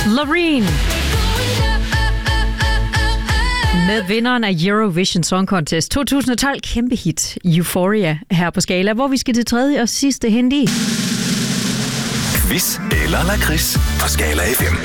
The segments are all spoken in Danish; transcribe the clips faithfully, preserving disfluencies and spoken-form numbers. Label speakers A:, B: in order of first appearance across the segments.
A: Loreen med vinderen af Eurovision Song Contest to tusind og tolv, kæmpe hit Euphoria her på Skala, hvor vi skal til tredje og sidste hindi.
B: Quiz eller lakrids på Skala F M.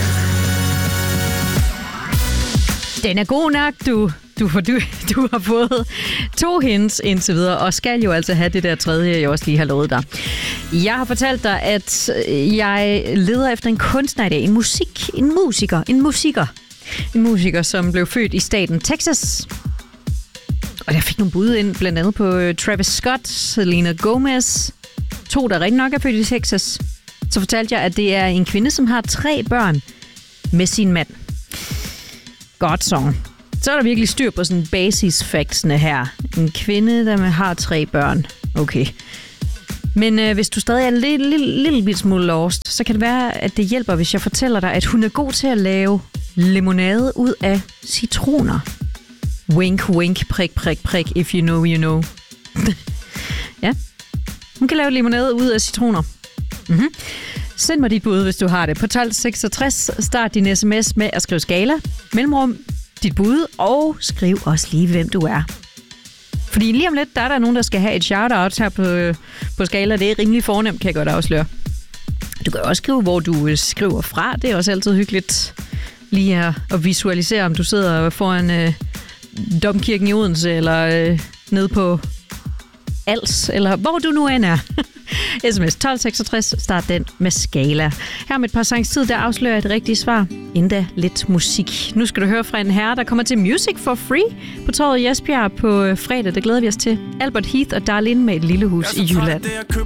A: Den er god nok, du. Du, for du, du har fået to hints indtil videre, og skal jo altså have det der tredje, jeg også lige har lovet dig. Jeg har fortalt dig, at jeg leder efter en kunstner i dag. En musik, en musiker, en musiker. En musiker, som blev født i staten Texas. Og jeg fik nogle bud ind, blandt andet på Travis Scott, Selena Gomez. To, der rigtig nok er født i Texas. Så fortalte jeg, at det er en kvinde, som har tre børn med sin mand. Godt så. Så er der virkelig styr på sådan basis-factsene her. En kvinde, der har tre børn. Okay. Men øh, hvis du stadig er en lille, lille, lille bit smule lost, så kan det være, at det hjælper, hvis jeg fortæller dig, at hun er god til at lave limonade ud af citroner. Wink, wink, prik, prik, prik, if you know, you know. Ja. Hun kan lave limonade ud af citroner. Mm-hmm. Send mig dit bud, hvis du har det. På tolv seksogtres, start din sms med at skrive Skala, mellemrum, dit bud, og skriv også lige, hvem du er. Fordi lige om lidt, der er der nogen, der skal have et shout-out her på, på Skala. Det er rimelig fornemt, kan jeg godt afsløre. Du kan også skrive, hvor du skriver fra. Det er også altid hyggeligt lige at, at visualisere, om du sidder foran øh, Domkirken i Odense, eller øh, nede på Als, eller hvor du nu end er. sms tolv seksogtres, start den med Skala. Her om et par sangs tid, der afslører jeg et rigtigt svar. Endda lidt musik. Nu skal du høre fra en herre, der kommer til Music for Free på torvet i Esbjerg på fredag. Det glæder vi os til. Albert Heath og Darlene med et lille hus i Jylland.